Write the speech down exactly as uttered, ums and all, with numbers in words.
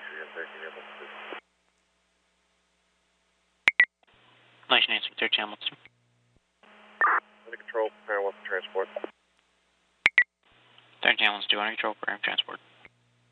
Nice Nancy, thirteen Hamilton. Under control, prepare one for transport. thirteen Hamilton, do under control, prepare transport.